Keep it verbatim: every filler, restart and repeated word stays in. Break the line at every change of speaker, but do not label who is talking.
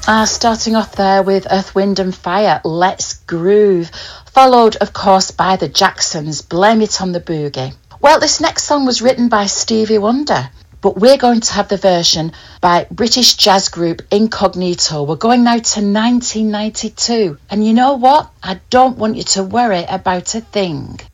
Uh, starting off there with Earth, Wind and Fire, Let's Groove, followed of course by the Jacksons, Blame It on the Boogie. Well, this next song was written by Stevie Wonder, but we're going to have the version by British jazz group Incognito. We're going now to nineteen ninety-two, and you know what? I don't want you to worry about a thing.